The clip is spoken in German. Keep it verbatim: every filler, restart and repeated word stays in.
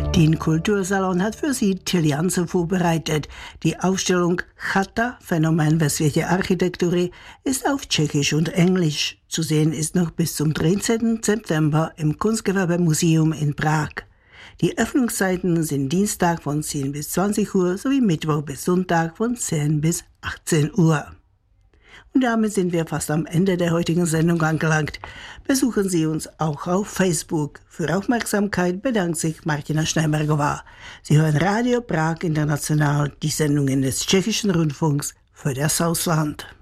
Den Kultursalon hat für Sie Till Jansen vorbereitet. Die Ausstellung Chata, Phänomen westliche Architektur, ist auf Tschechisch und Englisch. Zu sehen ist noch bis zum dreizehnten September im Kunstgewerbemuseum in Prag. Die Öffnungszeiten sind Dienstag von zehn bis zwanzig Uhr sowie Mittwoch bis Sonntag von zehn bis achtzehn Uhr. Und damit sind wir fast am Ende der heutigen Sendung angelangt. Besuchen Sie uns auch auf Facebook. Für Aufmerksamkeit bedankt sich Martina Schneibergová. Sie hören Radio Prag International, die Sendungen des Tschechischen Rundfunks für das Ausland.